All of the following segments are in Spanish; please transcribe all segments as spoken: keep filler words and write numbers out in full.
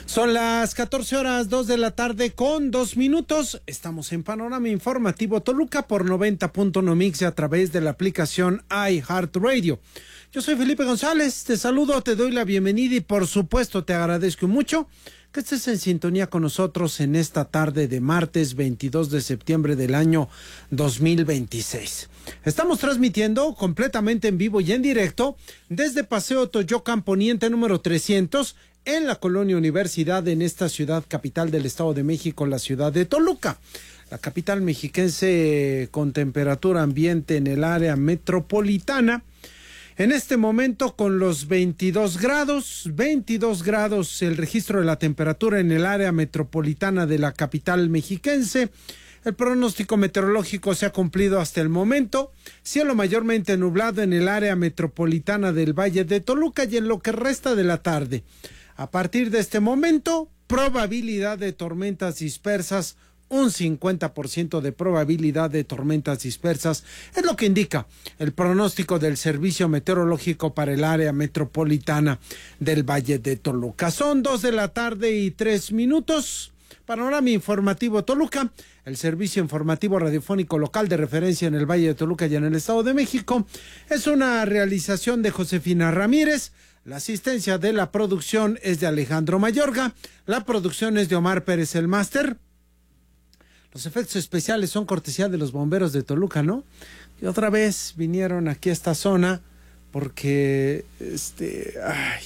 Son las catorce horas, dos de la tarde con dos minutos. Estamos en Panorama Informativo Toluca por noventa punto uno Mix a través de la aplicación iHeartRadio. Yo soy Felipe González, te saludo, te doy la bienvenida y por supuesto te agradezco mucho que estés en sintonía con nosotros en esta tarde de martes veintidós de septiembre del año dos mil veintiséis. Estamos transmitiendo completamente en vivo y en directo desde Paseo Toyocan Poniente número trescientos en la Colonia Universidad, en esta ciudad capital del Estado de México, la ciudad de Toluca. La capital mexiquense con temperatura ambiente en el área metropolitana. En este momento con los veintidós grados, veintidós grados el registro de la temperatura en el área metropolitana de la capital mexiquense. El pronóstico meteorológico se ha cumplido hasta el momento. Cielo mayormente nublado en el área metropolitana del Valle de Toluca y en lo que resta de la tarde. A partir de este momento, probabilidad de tormentas dispersas, un cincuenta por ciento de probabilidad de tormentas dispersas, es lo que indica el pronóstico del Servicio Meteorológico para el área metropolitana del Valle de Toluca. Son dos de la tarde y tres minutos. Panorama Informativo Toluca, el servicio informativo radiofónico local de referencia en el Valle de Toluca y en el Estado de México. Es una realización de Josefina Ramírez. La asistencia de la producción es de Alejandro Mayorga. La producción es de Omar Pérez, el máster. Los efectos especiales son cortesía de los bomberos de Toluca, ¿no? Y otra vez vinieron aquí a esta zona porque, este, ay,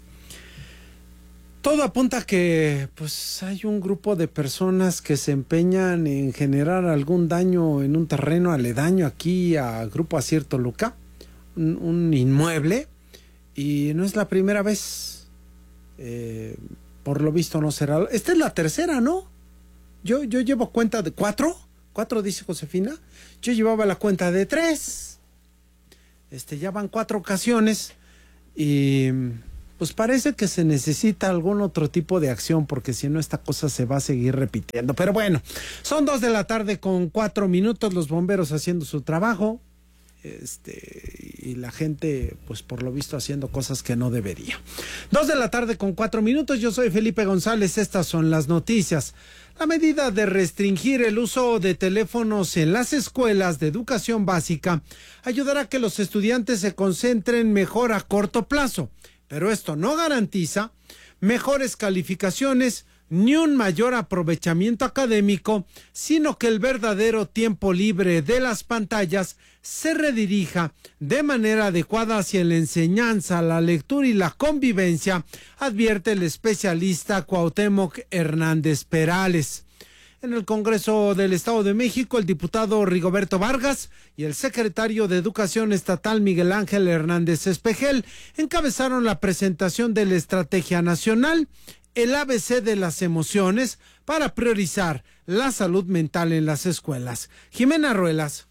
todo apunta a que, pues, hay un grupo de personas que se empeñan en generar algún daño en un terreno aledaño aquí a Grupo Asier Toluca, un, un inmueble, y no es la primera vez. Eh, por lo visto no será. Esta es la tercera, ¿no? Yo, yo llevo cuenta de cuatro, cuatro dice Josefina, yo llevaba la cuenta de tres, este, ya van cuatro ocasiones y pues parece que se necesita algún otro tipo de acción porque si no esta cosa se va a seguir repitiendo. Pero bueno, son dos de la tarde con cuatro minutos, los bomberos haciendo su trabajo, este, y la gente pues por lo visto haciendo cosas que no debería. Dos de la tarde con cuatro minutos, yo soy Felipe González, estas son las noticias. La medida de restringir el uso de teléfonos en las escuelas de educación básica ayudará a que los estudiantes se concentren mejor a corto plazo, pero esto no garantiza mejores calificaciones ni un mayor aprovechamiento académico, sino que el verdadero tiempo libre de las pantallas se redirija de manera adecuada hacia la enseñanza, la lectura y la convivencia, advierte el especialista Cuauhtémoc Hernández Perales. En el Congreso del Estado de México, el diputado Rigoberto Vargas y el secretario de Educación Estatal Miguel Ángel Hernández Espejel encabezaron la presentación de la Estrategia Nacional, el A B C de las emociones, para priorizar la salud mental en las escuelas. Jimena Ruelas.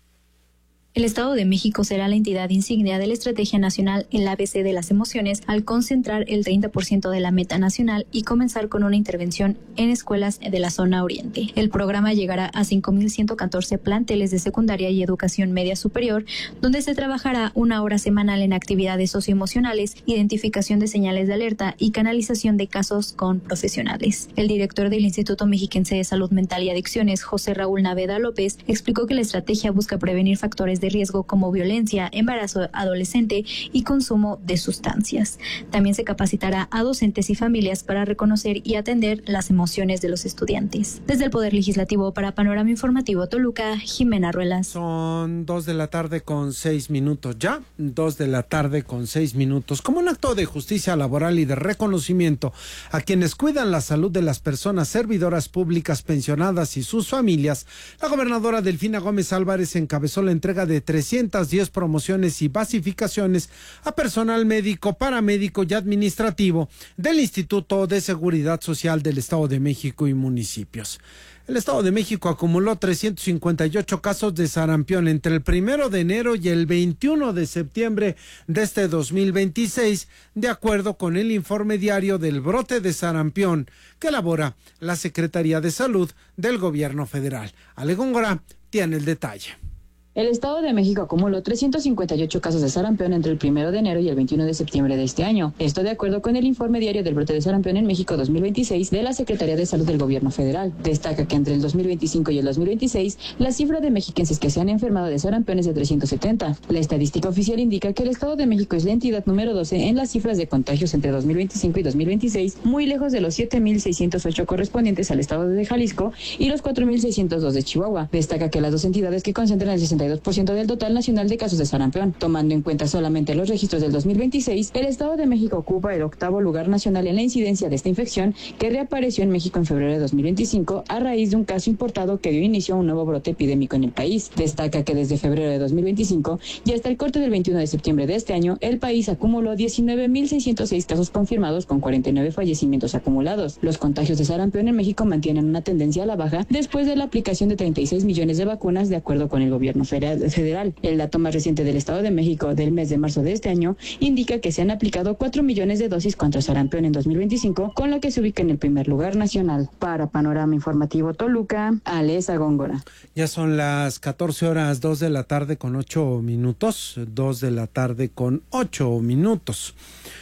El Estado de México será la entidad insignia de la Estrategia Nacional El A B C de las Emociones al concentrar el treinta por ciento de la meta nacional y comenzar con una intervención en escuelas de la zona oriente. El programa llegará a cinco mil ciento catorce planteles de secundaria y educación media superior, donde se trabajará una hora semanal en actividades socioemocionales, identificación de señales de alerta y canalización de casos con profesionales. El director del Instituto Mexiquense de Salud Mental y Adicciones, José Raúl Naveda López, explicó que la estrategia busca prevenir factores de de riesgo como violencia, embarazo adolescente y consumo de sustancias. También se capacitará a docentes y familias para reconocer y atender las emociones de los estudiantes. Desde el Poder Legislativo para Panorama Informativo Toluca, Jimena Ruelas. Son dos de la tarde con seis minutos ya, dos de la tarde con seis minutos. Como un acto de justicia laboral y de reconocimiento a quienes cuidan la salud de las personas servidoras públicas pensionadas y sus familias, la gobernadora Delfina Gómez Álvarez encabezó la entrega de de trescientas diez promociones y basificaciones a personal médico, paramédico y administrativo del Instituto de Seguridad Social del Estado de México y municipios. El Estado de México acumuló trescientos cincuenta y ocho casos de sarampión entre el primero de enero y el veintiuno de septiembre de este dos mil veintiséis, de acuerdo con el informe diario del brote de sarampión que elabora la Secretaría de Salud del Gobierno Federal. Ale Góngora tiene el detalle. El Estado de México acumuló trescientos cincuenta y ocho casos de sarampión entre el primero de enero y el veintiuno de septiembre de este año. Esto de acuerdo con el informe diario del brote de sarampión en México dos mil veintiséis de la Secretaría de Salud del Gobierno Federal. Destaca que entre el dos mil veinticinco y el dos mil veintiséis, la cifra de mexiquenses que se han enfermado de sarampión es de trescientos setenta. La estadística oficial indica que el Estado de México es la entidad número doce en las cifras de contagios entre dos mil veinticinco y dos mil veintiséis, muy lejos de los siete mil seiscientos ocho correspondientes al Estado de Jalisco y los cuatro mil seiscientos dos de Chihuahua. Destaca que las dos entidades que concentran el sesenta y dos por ciento del total nacional de casos de sarampión. Tomando en cuenta solamente los registros del dos mil veintiséis, el Estado de México ocupa el octavo lugar nacional en la incidencia de esta infección, que reapareció en México en febrero de dos mil veinticinco a raíz de un caso importado que dio inicio a un nuevo brote epidémico en el país. Destaca que desde febrero de dos mil veinticinco y hasta el corte del veintiuno de septiembre de este año, el país acumuló diecinueve mil seiscientos seis casos confirmados con cuarenta y nueve fallecimientos acumulados. Los contagios de sarampión en México mantienen una tendencia a la baja después de la aplicación de treinta y seis millones de vacunas, de acuerdo con el gobierno federal. El dato más reciente del Estado de México del mes de marzo de este año indica que se han aplicado cuatro millones de dosis contra sarampión en dos mil veinticinco, con lo que se ubica en el primer lugar nacional. Para Panorama Informativo Toluca, Alesa Góngora. Ya son las catorce horas, dos de la tarde con ocho minutos, dos de la tarde con ocho minutos.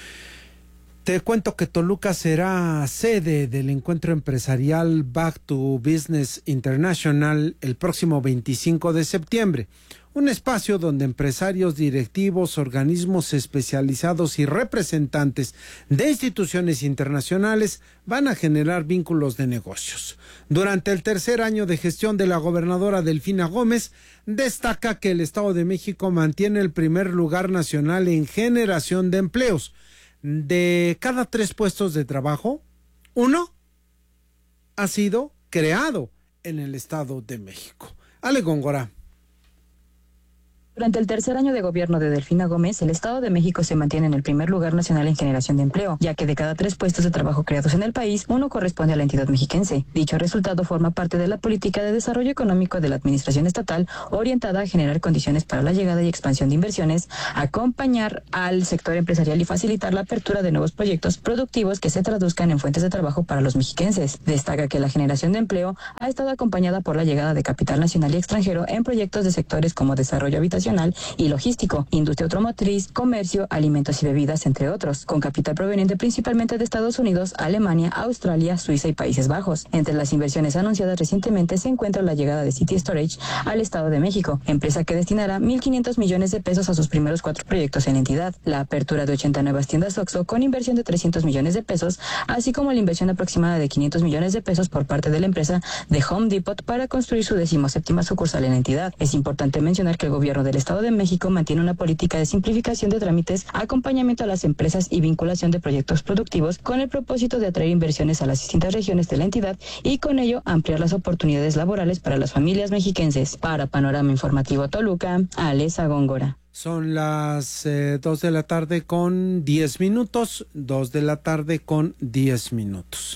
Te cuento que Toluca será sede del encuentro empresarial Back to Business International el próximo veinticinco de septiembre. Un espacio donde empresarios, directivos, organismos especializados y representantes de instituciones internacionales van a generar vínculos de negocios. Durante el tercer año de gestión de la gobernadora Delfina Gómez, destaca que el Estado de México mantiene el primer lugar nacional en generación de empleos. De cada tres puestos de trabajo, uno ha sido creado en el Estado de México. Ale Góngora. Durante el tercer año de gobierno de Delfina Gómez, el Estado de México se mantiene en el primer lugar nacional en generación de empleo, ya que de cada tres puestos de trabajo creados en el país, uno corresponde a la entidad mexiquense. Dicho resultado forma parte de la política de desarrollo económico de la administración estatal, orientada a generar condiciones para la llegada y expansión de inversiones, acompañar al sector empresarial y facilitar la apertura de nuevos proyectos productivos que se traduzcan en fuentes de trabajo para los mexiquenses. Destaca que la generación de empleo ha estado acompañada por la llegada de capital nacional y extranjero en proyectos de sectores como desarrollo habitacional y logístico, industria automotriz, comercio, alimentos y bebidas, entre otros, con capital proveniente principalmente de Estados Unidos, Alemania, Australia, Suiza y Países Bajos. Entre las inversiones anunciadas recientemente se encuentra la llegada de City Storage al Estado de México, empresa que destinará mil quinientos millones de pesos a sus primeros cuatro proyectos en la entidad, la apertura de ochenta nuevas tiendas Oxxo con inversión de trescientos millones de pesos, así como la inversión aproximada de quinientos millones de pesos por parte de la empresa de Home Depot para construir su decimoséptima sucursal en la entidad. Es importante mencionar que el gobierno del Estado de México mantiene una política de simplificación de trámites, acompañamiento a las empresas y vinculación de proyectos productivos con el propósito de atraer inversiones a las distintas regiones de la entidad y con ello ampliar las oportunidades laborales para las familias mexiquenses. Para Panorama Informativo Toluca, Alesa Góngora. Son las eh, dos de la tarde con diez minutos, dos de la tarde con diez minutos.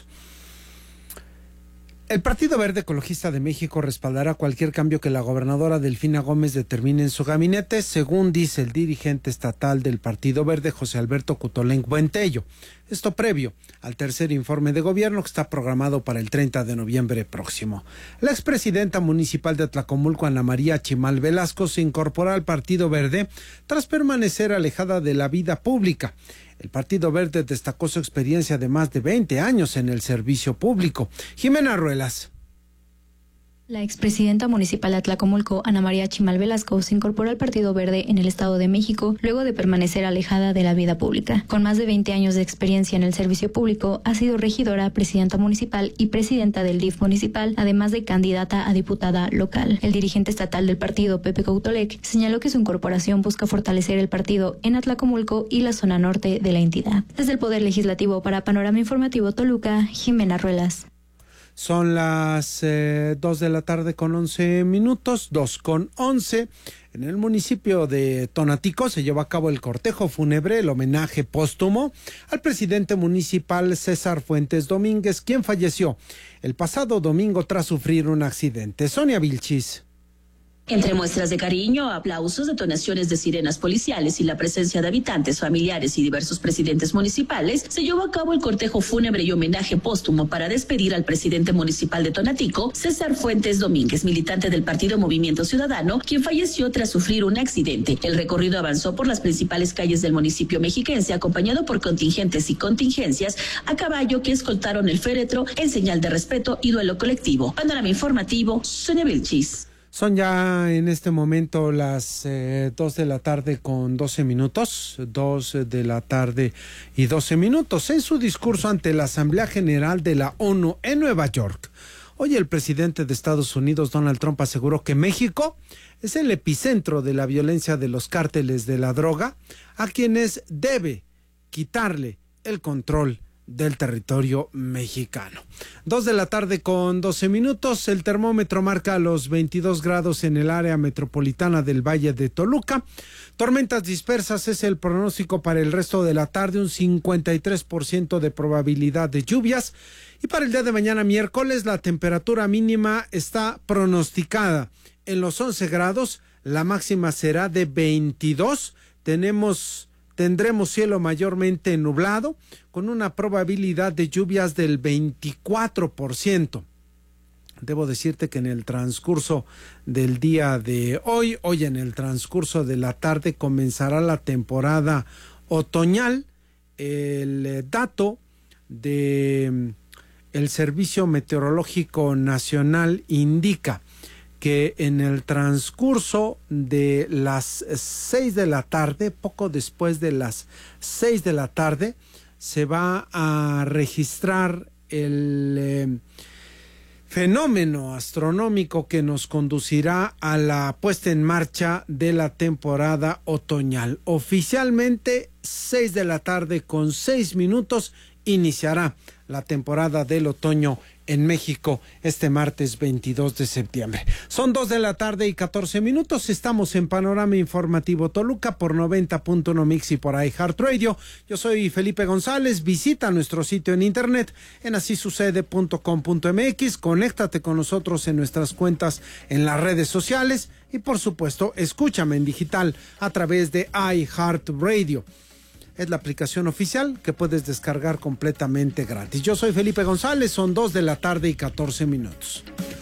El Partido Verde Ecologista de México respaldará cualquier cambio que la gobernadora Delfina Gómez determine en su gabinete, según dice el dirigente estatal del Partido Verde, José Alberto Cutolenc Buentello. Esto previo al tercer informe de gobierno que está programado para el treinta de noviembre próximo. La expresidenta municipal de Atlacomulco, Ana María Chimal Velasco, se incorporó al Partido Verde tras permanecer alejada de la vida pública. El Partido Verde destacó su experiencia de más de veinte años en el servicio público. Jimena Ruelas. La expresidenta municipal de Atlacomulco, Ana María Chimal Velasco, se incorporó al Partido Verde en el Estado de México luego de permanecer alejada de la vida pública. Con más de veinte años de experiencia en el servicio público, ha sido regidora, presidenta municipal y presidenta del D I F municipal, además de candidata a diputada local. El dirigente estatal del partido, Pepe Coutolenc, señaló que su incorporación busca fortalecer el partido en Atlacomulco y la zona norte de la entidad. Desde el Poder Legislativo para Panorama Informativo Toluca, Jimena Ruelas. Son las eh, dos de la tarde con once minutos, dos con once. En el municipio de Tonatico se llevó a cabo el cortejo fúnebre, el homenaje póstumo al presidente municipal César Fuentes Domínguez, quien falleció el pasado domingo tras sufrir un accidente. Sonia Vilchis. Entre muestras de cariño, aplausos, detonaciones de sirenas policiales y la presencia de habitantes, familiares y diversos presidentes municipales, se llevó a cabo el cortejo fúnebre y homenaje póstumo para despedir al presidente municipal de Tonatico, César Fuentes Domínguez, militante del partido Movimiento Ciudadano, quien falleció tras sufrir un accidente. El recorrido avanzó por las principales calles del municipio mexiquense, acompañado por contingentes y contingencias a caballo que escoltaron el féretro en señal de respeto y duelo colectivo. Panorama informativo, Sonia Vilchis. Son ya en este momento las eh, dos de la tarde con doce minutos, dos de la tarde y doce minutos. En su discurso ante la Asamblea General de la ONU en Nueva York, hoy el presidente de Estados Unidos, Donald Trump, aseguró que México es el epicentro de la violencia de los cárteles de la droga, a quienes debe quitarle el control del territorio mexicano. Dos de la tarde con doce minutos, el termómetro marca los veintidós grados en el área metropolitana del Valle de Toluca. Tormentas dispersas es el pronóstico para el resto de la tarde, un cincuenta y tres por ciento de probabilidad de lluvias. Y para el día de mañana miércoles, la temperatura mínima está pronosticada en los once grados, la máxima será de veintidós. Tenemos Tendremos cielo mayormente nublado, con una probabilidad de lluvias del veinticuatro por ciento. Debo decirte que en el transcurso del día de hoy, hoy en el transcurso de la tarde, comenzará la temporada otoñal. El dato de el Servicio Meteorológico Nacional indica que en el transcurso de las seis de la tarde, poco después de las seis de la tarde, se va a registrar el eh, fenómeno astronómico que nos conducirá a la puesta en marcha de la temporada otoñal. Oficialmente, seis de la tarde con seis minutos, iniciará la temporada del otoño en México este martes veintidós de septiembre. Son dos de la tarde y catorce minutos. Estamos en Panorama Informativo Toluca por noventa punto uno Mix y por iHeartRadio. Yo soy Felipe González. Visita nuestro sitio en internet en así sucede punto com punto mx. Conéctate con nosotros en nuestras cuentas en las redes sociales y por supuesto escúchame en digital a través de iHeartRadio. Es la aplicación oficial que puedes descargar completamente gratis. Yo soy Felipe González, son dos de la tarde y catorce minutos.